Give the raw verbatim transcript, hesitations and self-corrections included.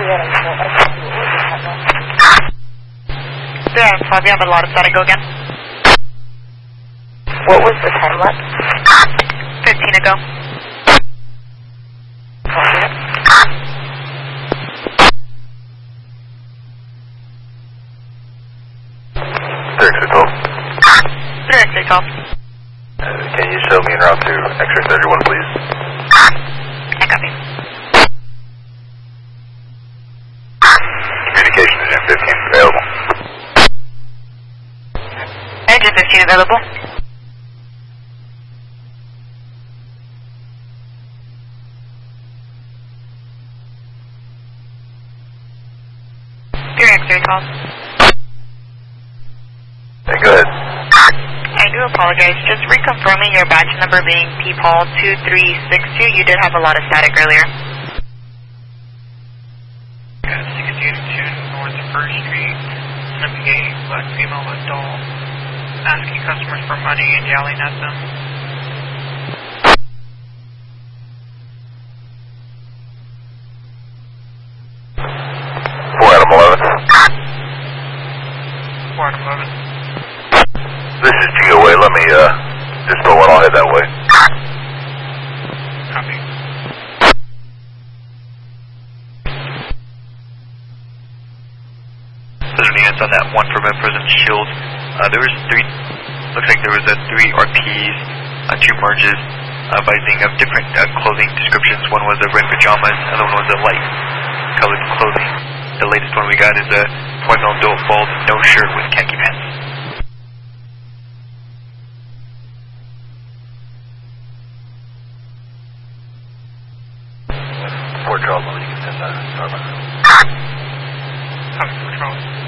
Yeah, five, you have a lot of static, go again. What was the time lapse? fifteen ago. three X twelve. three X twelve. Uh, can you show me en route to X-ray thirty-one, please? I copy. Communication engine fifteen available. Engine fifteen available. three X twelve. Hey, go ahead. I do apologize. Just reconfirming your batch number being P P A L two three six two. You did have a lot of static earlier. sixteen two North first Street, navigating black female adult, asking customers for money and yelling at them. four Adam eleven. four Adam eleven. This is G O A. Let me, uh, just throw one. I'll head that way. Copy. President units on that one for President Shield. Uh, there was three, looks like there was uh, three R Ps, uh, two merges, advising of different uh, clothing descriptions. One was a red pajamas, another one was a light colored clothing. The latest one we got is a female adult bald, no shirt with khaki pants. Fort Charles, let me get that, uh, Starbucks. Copy, Fort Charles.